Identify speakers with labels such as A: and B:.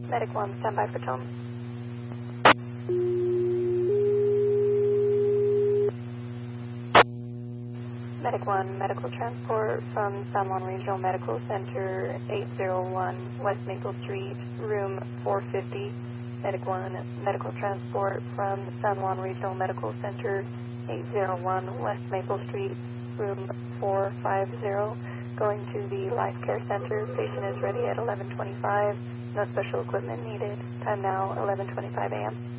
A: Medic 1, standby for tone. Medic 1, medical transport from San Juan Regional Medical Center, 801 West Maple Street, room 450. Medic 1, medical transport from San Juan Regional Medical Center, 801 West Maple Street, room 450. Going to the Life Care Center. Patient is ready at 11:25. No special equipment needed. Time now, 11:25 a.m.